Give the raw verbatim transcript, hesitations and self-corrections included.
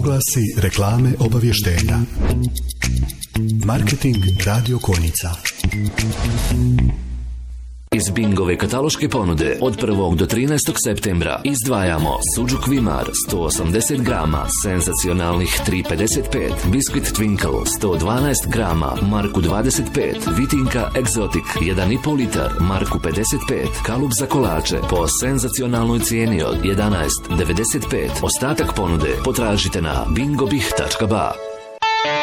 Oglasi, reklame, obavještenja. Marketing Radio Konjica. Iz Bingove kataloške ponude od prvog do trinaestog septembra izdvajamo Suđuk Vimar sto osamdeset grama, senzacionalnih tri pedeset pet, Biskvit Twinkle sto dvanaest grama, marku dvadeset pet, Vitinka Exotic jedan i pol litar, marku pedeset pet, kalup za kolače po senzacionalnoj cijeni od jedanaest devedeset pet. Ostatak ponude potražite na bingobih tačka ba.